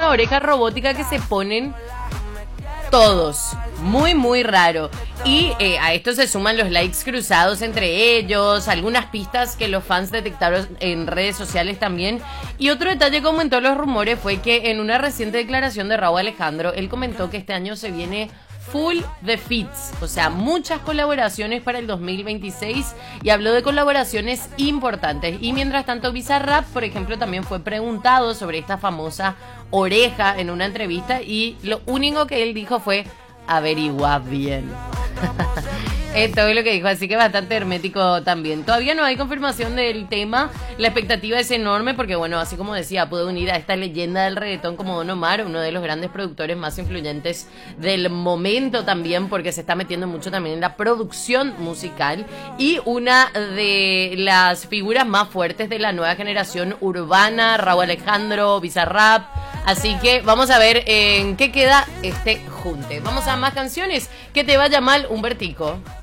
una oreja robótica que se ponen todos. Muy, muy raro. Y a esto se suman los likes cruzados entre ellos, algunas pistas que los fans detectaron en redes sociales también. Y otro detalle que aumentó los rumores fue que en una reciente declaración de Rauw Alejandro, él comentó que este año se viene full de feats, o sea, muchas colaboraciones para el 2026 y habló de colaboraciones importantes. Y mientras tanto, Bizarrap, por ejemplo, también fue preguntado sobre esta famosa oreja en una entrevista y lo único que él dijo fue: averigua bien. Esto es lo que dijo, así que bastante hermético también. Todavía no hay confirmación del tema, la expectativa es enorme porque, bueno, así como decía, puede unir a esta leyenda del reggaetón como Don Omar, uno de los grandes productores más influyentes del momento también, porque se está metiendo mucho también en la producción musical, y una de las figuras más fuertes de la nueva generación urbana, Rauw Alejandro, Bizarrap. Así que vamos a ver en qué queda este junte. Vamos a más canciones. Que te vaya mal, Humbertico.